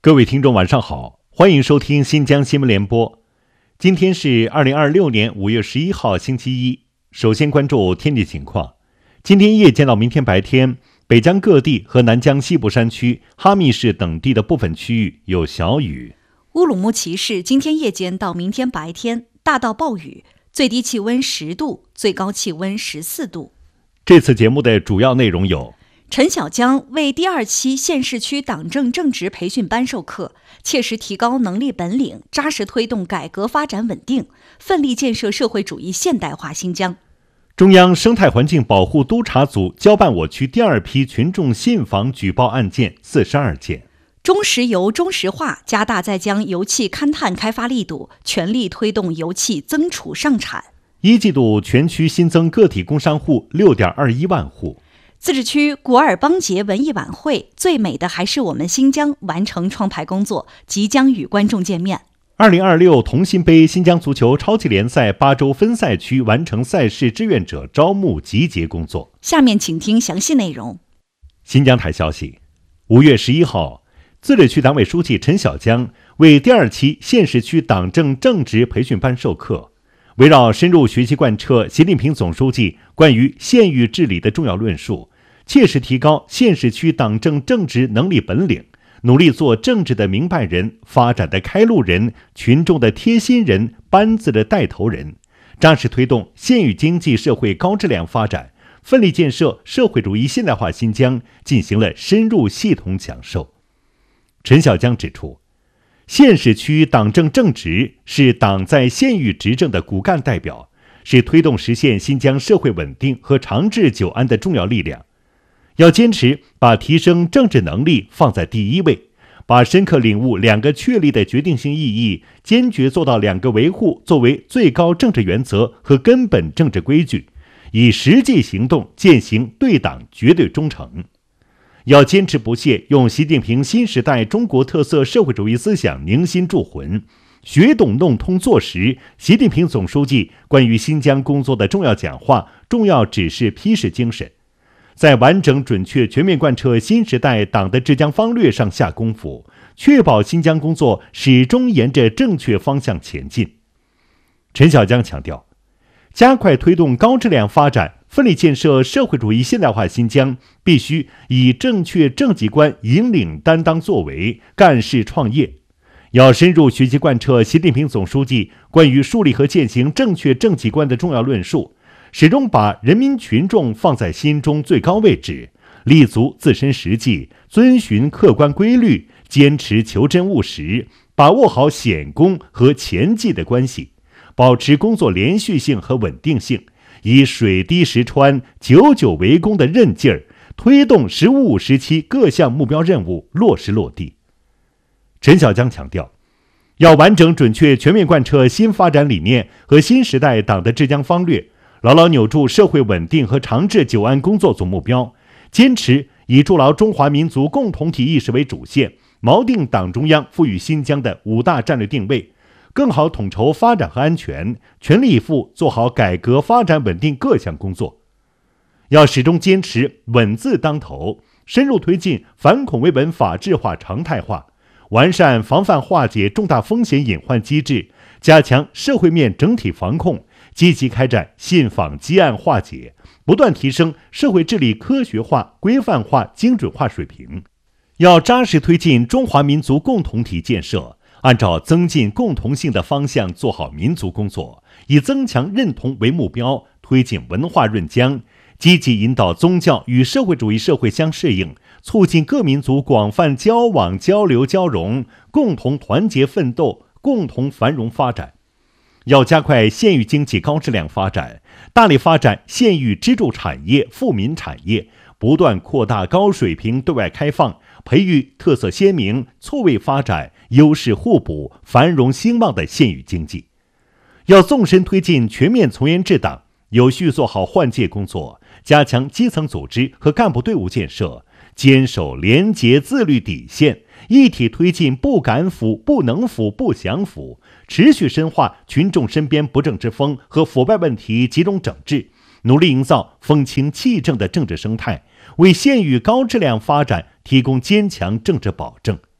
各位听众晚上好，欢迎收听新疆新闻联播。今天是2026年5月11号星期一。首先关注天气情况。今天夜间到明天白天，北疆各地和南疆西部山区、哈密市等地的部分区域有小雨。 乌鲁木齐市今天夜间到明天白天大到暴雨，最低气温10度，最高气温14度。 这次节目的主要内容有： 陈小江为第2期县市区党政正职培训班授课，切实提高能力本领，扎实推动改革发展稳定，奋力建设社会主义现代化新疆。 中央生态环境保护督察组交办我区第2批群众信访举报案件42件。 中石油中石化加大在疆油气勘探开发力度，全力推动油气增储上产。 一季度全区新增个体工商户 6.21 万户。 自治区古尔邦节文艺晚会，最美的还是我们新疆完成创牌工作，即将与观众见面。 2026同心杯新疆足球超级联赛8周分赛区完成赛事志愿者招募集结工作。 下面请听详细内容。 新疆台消息，5月11号，自治区党委书记陈小江为第2期县市区党政正职培训班授课，围绕深入学习贯彻习近平总书记关于县域治理的重要论述，切实提高县市区党政正职能力本领，努力做政治的明白人、发展的开路人、群众的贴心人、班子的带头人，扎实推动县域经济社会高质量发展，奋力建设社会主义现代化新疆，进行了深入系统讲授。陈小江指出，县市区党政正职是党在县域执政的骨干代表，是推动实现新疆社会稳定和长治久安的重要力量。要坚持把提升政治能力放在第一位，把深刻领悟2个确立的决定性意义，坚决做到2个维护作为最高政治原则和根本政治规矩，以实际行动践行对党绝对忠诚。要坚持不懈用习近平新时代中国特色社会主义思想凝心铸魂，学懂弄通做实习近平总书记关于新疆工作的重要讲话、重要指示批示精神，在完整准确全面贯彻新时代党的治疆方略上下功夫，确保新疆工作始终沿着正确方向前进。陈小江强调，加快推动高质量发展，奋力建设社会主义现代化新疆，必须以正确政绩观引领担当作为，干事创业。要深入学习贯彻习近平总书记关于树立和践行正确政绩观的重要论述，始终把人民群众放在心中最高位置，立足自身实际，遵循客观规律，坚持求真务实，把握好显功和前绩的关系，保持工作连续性和稳定性，以水滴石穿、久久为功的韧劲儿，推动“十五五”时期各项目标任务落实落地。陈小江强调，要完整准确全面贯彻新发展理念和新时代党的治疆方略，牢牢扭住社会稳定和长治久安工作总目标，坚持以筑牢中华民族共同体意识为主线，锚定党中央赋予新疆的5大战略定位，更好统筹发展和安全，全力以赴做好改革发展稳定各项工作。要始终坚持稳字当头，深入推进反恐维稳法治化常态化，完善防范化解重大风险隐患机制，加强社会面整体防控，积极开展信访积案化解，不断提升社会治理科学化、规范化、精准化水平。要扎实推进中华民族共同体建设，按照增进共同性的方向做好民族工作，以增强认同为目标，推进文化润疆，积极引导宗教与社会主义社会相适应，促进各民族广泛交往、交流、交融，共同团结奋斗，共同繁荣发展。要加快县域经济高质量发展，大力发展县域支柱产业、富民产业，不断扩大高水平对外开放，培育特色鲜明、错位发展、优势互补、繁荣兴旺的县域经济。要纵深推进全面从严治党，有序做好换届工作，加强基层组织和干部队伍建设，坚守廉洁自律底线，一体推进不敢腐、不能腐、不想腐，持续深化群众身边不正之风和腐败问题集中整治，努力营造风清气正的政治生态，为县域高质量发展提供坚强政治保证。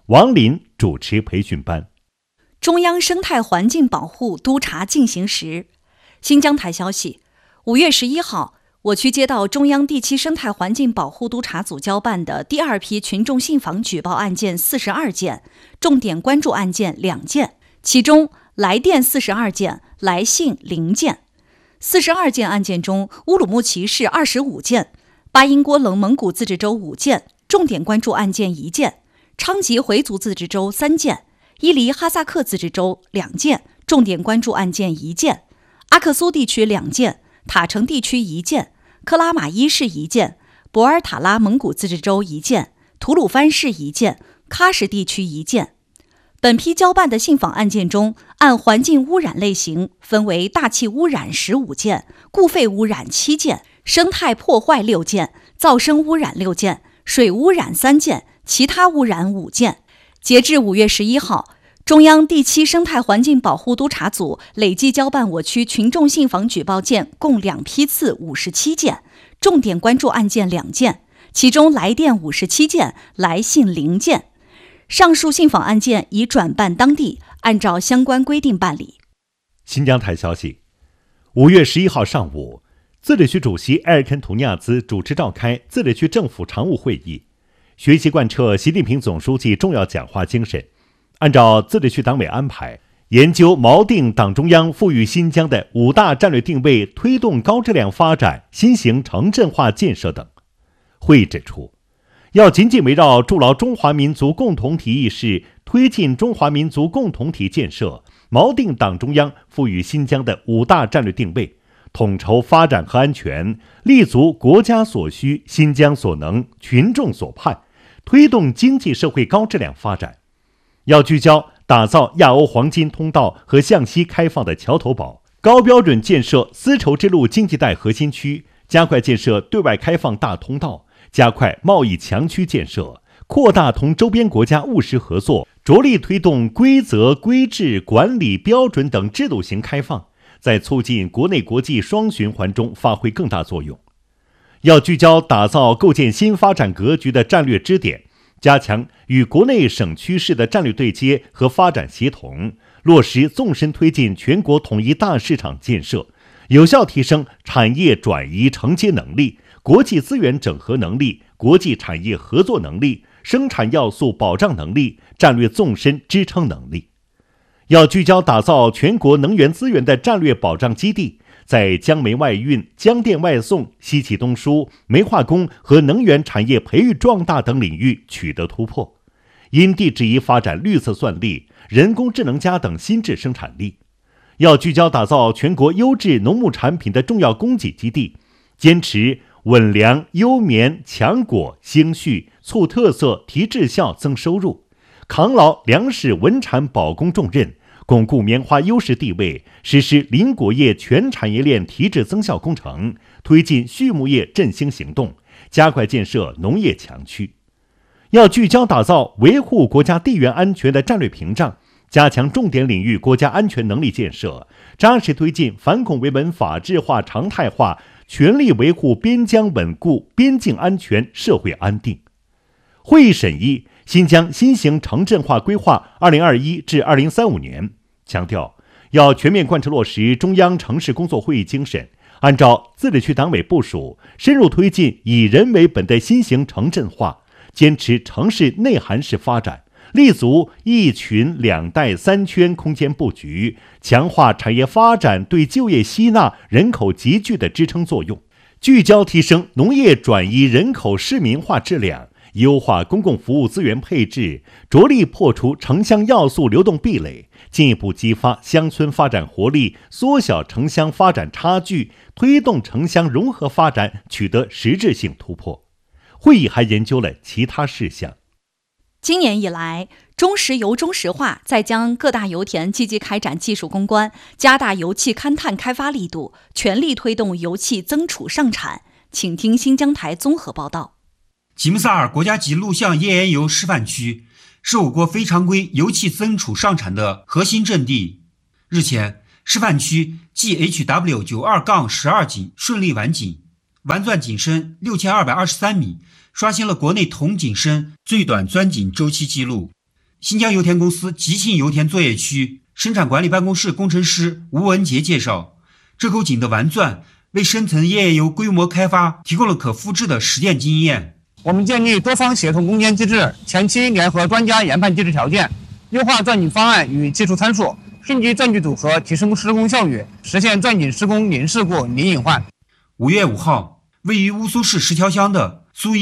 王林主持培训班。 中央生态环境保护督查进行时。新疆台消息，5月11号，我区接到中央第7生态环境保护督查组交办的第2批群众信访举报案件42件，重点关注案件2件，其中来电42件，来信0件。42件案件中，乌鲁木齐市25件，巴音郭楞蒙古自治州5件，重点关注案件1件，昌吉回族自治州3件，伊犁哈萨克自治州2件，重点关注案件1件，阿克苏地区2件，塔城地区1件，克拉玛依市1件，博尔塔拉蒙古自治州1件，吐鲁番市1件，喀什地区1件。本批交办的信访案件中，按环境污染类型分为大气污染15件，固废污染7件，生态破坏6件，噪声污染6件，水污染3件，其他污染5件。截至5月11号，中央第7生态环境保护督查组累计交办我区群众信访举报件共2批次57件，重点关注案件2件，其中来电57件，来信0件。上述信访案件已转办当地，按照相关规定办理。 新疆台消息，5月11号上午，自治区主席埃尔肯图尼亚兹主持召开自治区政府常务会议，学习贯彻习近平总书记重要讲话精神，按照自治区党委安排，研究锚定党中央赋予新疆的5大战略定位，推动高质量发展、新型城镇化建设等。会议指出，要紧紧围绕筑牢中华民族共同体意识，推进中华民族共同体建设，锚定党中央赋予新疆的5大战略定位，统筹发展和安全，立足国家所需、新疆所能、群众所盼，推动经济社会高质量发展。要聚焦打造亚欧黄金通道和向西开放的桥头堡，高标准建设丝绸之路经济带核心区，加快建设对外开放大通道，加快贸易强区建设，扩大同周边国家务实合作，着力推动规则、规制、管理标准等制度型开放，在促进国内国际双循环中发挥更大作用。要聚焦打造构建新发展格局的战略支点，加强与国内省区市的战略对接和发展协同，落实纵深推进全国统一大市场建设，有效提升产业转移承接能力、国际资源整合能力、国际产业合作能力、生产要素保障能力、战略纵深支撑能力。要聚焦打造全国能源资源的战略保障基地，在江煤外运、江电外送、西气东输、煤化工和能源产业培育壮大等领域取得突破，因地制宜发展绿色算力、人工智能加等新质生产力。要聚焦打造全国优质农牧产品的重要供给基地，坚持稳粮、优棉、强果、兴畜、促特色、提质效、增收入，扛牢粮食稳产保供重任，巩固棉花优势地位，实施林果业全产业链提质增效工程，推进畜牧业振兴行动，加快建设农业强区。要聚焦打造维护国家地缘安全的战略屏障，加强重点领域国家安全能力建设，扎实推进反恐维稳法治化常态化，全力维护边疆稳固、边境安全、社会安定。会议审议新疆新型城镇化规划2021至2035年，强调要全面贯彻落实中央城市工作会议精神，按照自治区党委部署，深入推进以人为本的新型城镇化，坚持城市内涵式发展，立足一群两带三圈空间布局，强化产业发展对就业吸纳、人口集聚的支撑作用，聚焦提升农业转移人口市民化质量，优化公共服务资源配置，着力破除城乡要素流动壁垒，进一步激发乡村发展活力，缩小城乡发展差距，推动城乡融合发展取得实质性突破。会议还研究了其他事项。 今年以来，中石油中石化在将各大油田积极开展技术攻关，加大油气勘探开发力度，全力推动油气增储上产。请听新疆台综合报道。 吉木萨尔国家级陆相页岩油示范区是我国非常规油气增储上产的核心阵地。日前，示范区 GHW92-12 井顺利完井，完钻井深6223米，刷新了国内同井深最短钻井周期记录。 新疆油田公司吉庆油田作业区生产管理办公室工程师吴文杰介绍，这口井的玩钻为深层页岩油规模开发提供了可复制的实践经验。 我们建立多方协同攻坚机制，前期联合专家研判机制条件，优化钻井方案与技术参数，升级钻具组合，提升施工效率，实现钻井施工零事故、零隐患。 5月5号，位于乌苏市石条乡的苏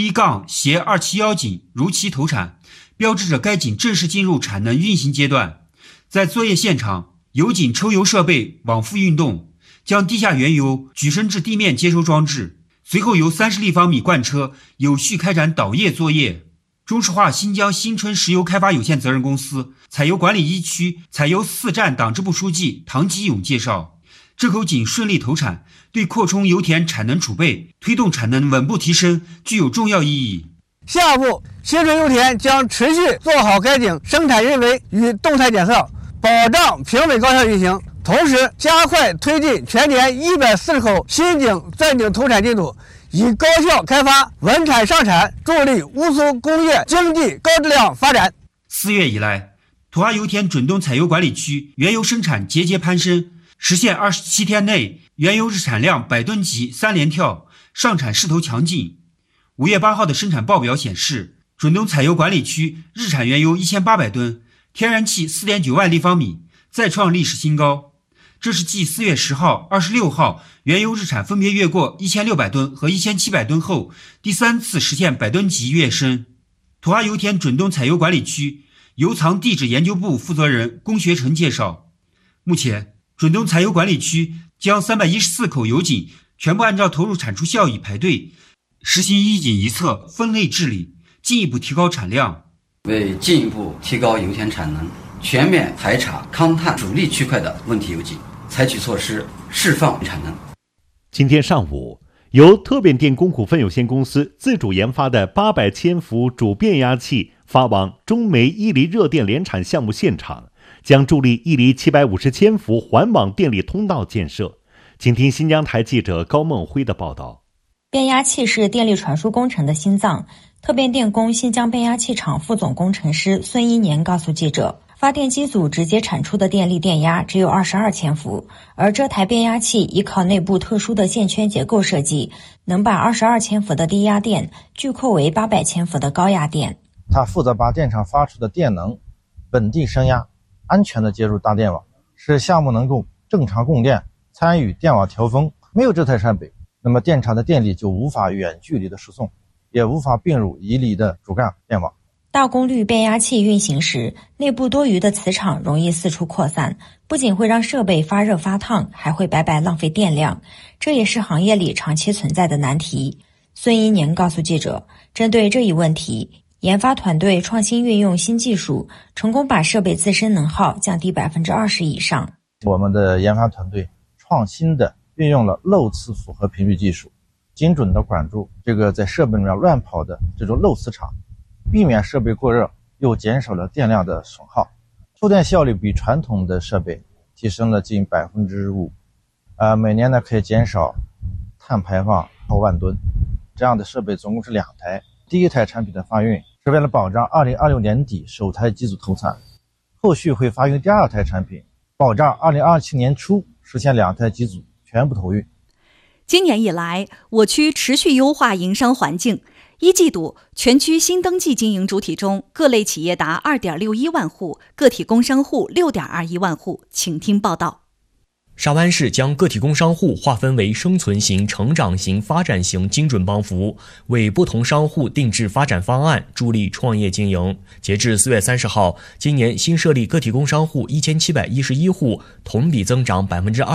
1-271井如期投产，标志着该井正式进入产能运行阶段。在作业现场，油井抽油设备往复运动，将地下原油举升至地面接收装置，随后由30立方米罐车有序开展导液作业。中石化新疆新春石油开发有限责任公司采油管理一区采油4站党支部书记唐吉勇介绍，这口井顺利投产，对扩充油田产能储备、推动产能稳步提升具有重要意义。 下一步，新春油田将持续做好该井生产人为与动态检测，保障平稳高效运行，同时加快推进全年140口新井钻井投产进度，以高效开发、稳产上产，助力乌苏工业经济高质量发展。 4月以来，土哈油田准东采油管理区原油生产节节攀升，实现27天内原油日产量100吨级3连跳，上产势头强劲。5月8号的生产报表显示，准东采油管理区日产原油1800吨，天然气4.9万立方米，再创历史新高。这是继4月10号、26号原油日产分别越过1600吨和1700吨后，第3次实现100吨级跃升。土哈油田准东采油管理区油藏地质研究部负责人龚学成介绍，目前准东采油管理区将314口油井全部按照投入产出效益排队，实行一井一测分类治理，进一步提高产量。 为进一步提高油田产能，全面排查勘探主力区块的问题油井，采取措施释放产能。 今天上午，由特变电工股份有限公司自主研发的800千伏主变压器发往中煤伊犁热电联产项目现场，将助力伊犁750千伏环网电力通道建设。请听新疆台记者高梦辉的报道。 变压器是电力传输工程的心脏。特变电工新疆变压器厂副总工程师孙一年告诉记者，发电机组直接产出的电力电压只有22千伏，而这台变压器依靠内部特殊的线圈结构设计，能把22千伏的低压电聚扣为800千伏的高压电。 它负责把电厂发出的电能稳定升压，安全地接入大电网，使项目能够正常供电，参与电网调峰。没有这台设备，那么电厂的电力就无法远距离的输送，也无法并入伊犁的主干电网。 大功率变压器运行时，内部多余的磁场容易四处扩散，不仅会让设备发热发烫，还会白白浪费电量，这也是行业里长期存在的难题。孙一年告诉记者，针对这一问题，研发团队创新运用新技术，成功把设备自身能耗降低20%以上。 我们的研发团队创新的运用了漏磁复合频率技术，精准地管住这个在设备里面乱跑的这种漏磁场，避免设备过热，又减少了电量的损耗，出电效率比传统的设备提升了近5%，每年呢可以减少碳排放超万吨。这样的设备总共是2台，第一台产品的发运是为了保障2026年底首台机组投产，后续会发运第2台产品，保障2027年初实现2台机组全部投运。 今年以来，我区持续优化营商环境。一季度，全区新登记经营主体中，各类企业达2.61万户，个体工商户6.21万户。请听报道。 沙湾市将个体工商户划分为生存型、成长型、发展型精准帮扶，为不同商户定制发展方案，助力创业经营。截至4月30号，今年新设立个体工商户1711户，同比增长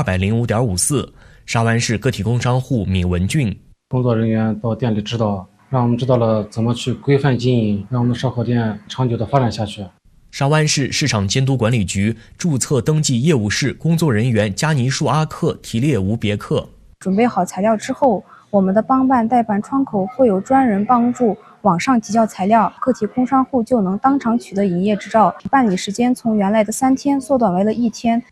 205.54%。沙湾市个体工商户闵文俊， 工作人员到店里指导，让我们知道了怎么去规范经营，让我们的烧烤店长久的发展下去。 沙湾市市场监督管理局注册登记业务室工作人员加尼树阿克提列吴别克， 准备好材料之后，我们的帮办代办窗口会有专人帮助网上提交材料，个体工商户就能当场取得营业执照，办理时间从原来的3天缩短为了1天。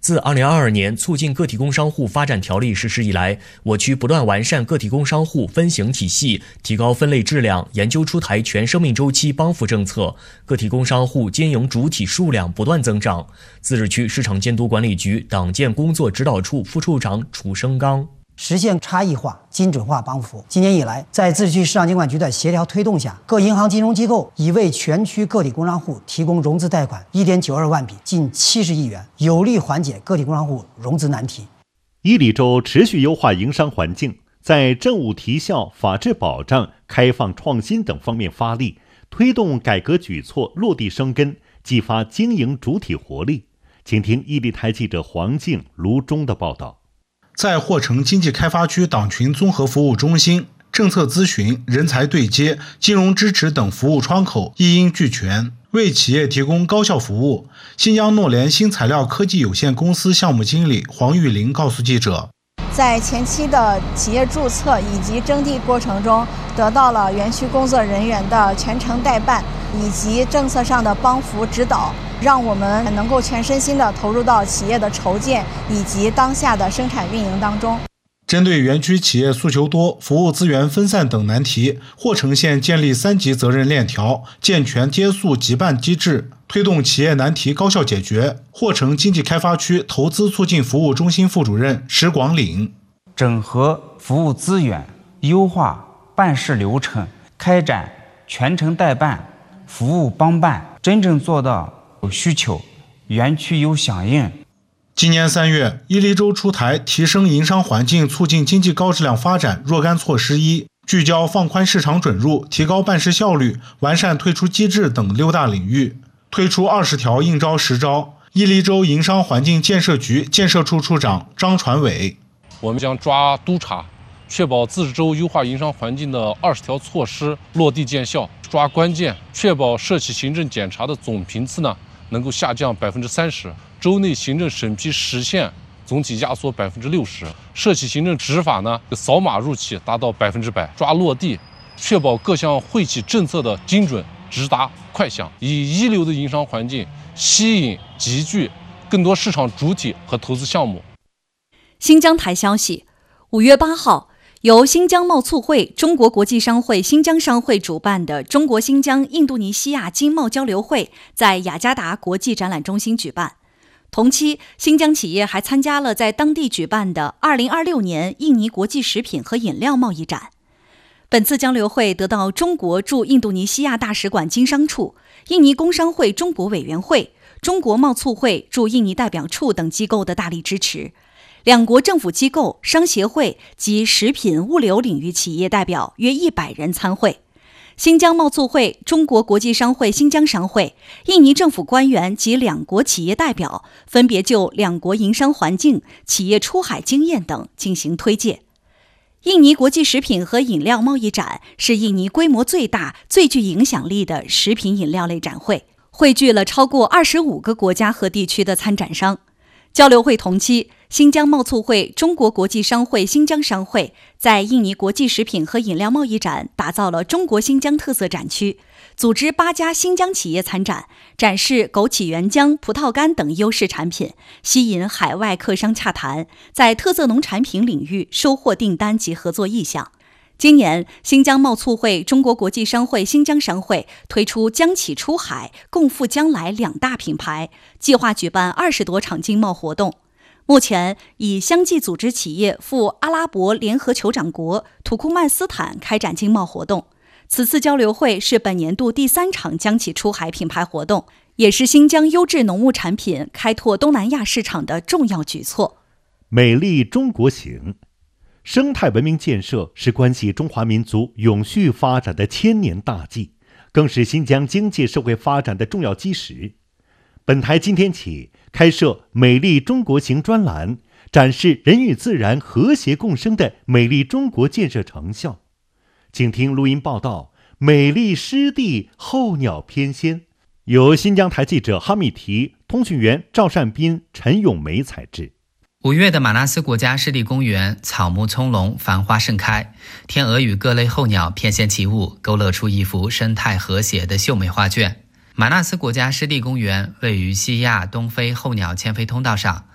自2022年促进个体工商户发展条例实施以来，我区不断完善个体工商户分型体系，提高分类质量，研究出台全生命周期帮扶政策，个体工商户经营主体数量不断增长。自治区市场监督管理局党建工作指导处副处长楚生刚。 实现差异化、精准化帮扶。今年以来，在自治区市场监管局的协调推动下，各银行金融机构已为全区个体工商户提供融资贷款1.92万笔，近70亿元，有力缓解个体工商户融资难题。 伊犁州持续优化营商环境，在政务提效、法治保障、开放创新等方面发力，推动改革举措落地生根，激发经营主体活力。请听伊犁台记者黄静、卢忠的报道。 在霍城经济开发区党群综合服务中心，政策咨询、人才对接、金融支持等服务窗口一应俱全，为企业提供高效服务。新疆诺联新材料科技有限公司项目经理黄玉玲告诉记者， 在前期的企业注册以及征地过程中，得到了园区工作人员的全程代办以及政策上的帮扶指导，让我们能够全身心地投入到企业的筹建以及当下的生产运营当中。 针对园区企业诉求多、服务资源分散等难题，霍城县建立3级责任链条，健全接诉急办机制，推动企业难题高效解决。霍城经济开发区投资促进服务中心副主任石广岭， 整合服务资源，优化办事流程，开展全程代办、服务帮办，真正做到有需求，园区有响应。 今年3月，伊犁州出台提升营商环境、促进经济高质量发展若干措施1，聚焦放宽市场准入、提高办事效率、完善退出机制等6大领域，推出20条应招实招。伊犁州营商环境建设局建设处处长张传伟， 我们将抓督查，确保自治州优化营商环境的20条措施落地见效，抓关键，确保涉企行政检查的总频次能够下降30%，州内行政审批实现总体压缩60%，涉企行政执法扫码入企达到100%，抓落地，确保各项惠企政策的精准直达快响，以一流的营商环境吸引集聚更多市场主体和投资项目。 新疆台消息，5月8号，由新疆贸促会、中国国际商会、新疆商会主办的中国新疆印度尼西亚经贸交流会在雅加达国际展览中心举办。同期，新疆企业还参加了在当地举办的2026年印尼国际食品和饮料贸易展。本次交流会得到中国驻印度尼西亚大使馆经商处、印尼工商会中国委员会、中国贸促会驻印尼代表处等机构的大力支持。两国政府机构、商协会及食品物流领域企业代表约100人参会。新疆贸促会、中国国际商会新疆商会、印尼政府官员及两国企业代表分别就两国营商环境、企业出海经验等进行推介。印尼国际食品和饮料贸易展是印尼规模最大、最具影响力的食品饮料类展会，汇聚了超过25个国家和地区的参展商。交流会同期，新疆贸促会、中国国际商会新疆商会在印尼国际食品和饮料贸易展打造了中国新疆特色展区，组织8家新疆企业参展，展示枸杞原浆、葡萄干等优势产品，吸引海外客商洽谈，在特色农产品领域收获订单及合作意向。今年，新疆贸促会、中国国际商会新疆商会推出疆企出海、共赴将来2大品牌，计划举办20多场经贸活动。目前已相继组织企业赴阿拉伯联合酋长国土库曼斯坦开展经贸活动。此次交流会是本年度第3场疆企出海品牌活动，也是新疆优质农牧产品开拓东南亚市场的重要举措。 美丽中国行，生态文明建设是关系中华民族永续发展的千年大计，更是新疆经济社会发展的重要基石。本台今天起开设美丽中国行专栏，展示人与自然和谐共生的美丽中国建设成效。请听录音报道：美丽湿地候鸟翩跹，由新疆台记者哈密提、通讯员赵善斌、陈咏梅采制。 5月的马纳斯国家湿地公园草木葱茏，繁花盛开，天鹅与各类候鸟翩跹起舞，勾勒出一幅生态和谐的秀美画卷。马纳斯国家湿地公园位于西亚东非候鸟迁飞通道上，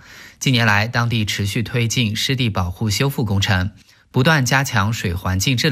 近年来，当地持续推进湿地保护修复工程，不断加强水环境质量。